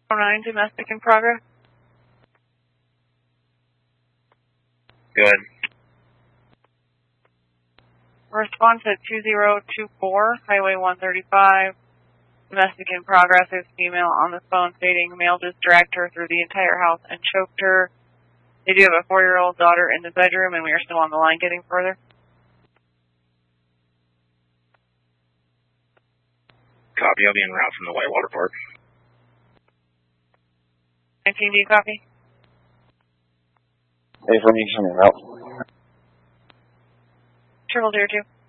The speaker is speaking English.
09, domestic in progress. Good. Response at 2024, Highway 135. Domestic in progress. There's a female on the phone stating male just dragged her through the entire house and choked her. They do have a 4-year-old daughter in the bedroom, and we are still on the line getting further. Copy. I'll be en route from the Whitewater Park. 19D, copy. Hey, for me, something out. Triple 02.